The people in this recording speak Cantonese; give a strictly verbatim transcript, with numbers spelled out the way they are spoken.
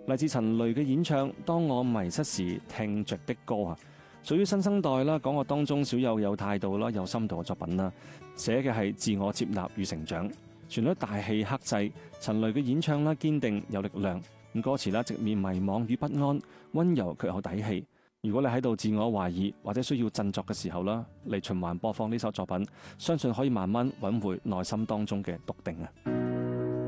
嚟自陳蕾嘅演唱《當我迷失時聽着的歌》啊，屬於新生代啦，講話當中少有有態度啦、有深度嘅作品啦，寫嘅係自我接納與成長，旋律大氣克制，陳蕾嘅演唱啦堅定有力量，咁歌詞啦直面迷惘與不安，溫柔卻有底氣。如果你喺度自我懷疑或者需要振作嘅時候啦，嚟循環播放呢首作品，相信可以慢慢揾回內心當中嘅篤定啊！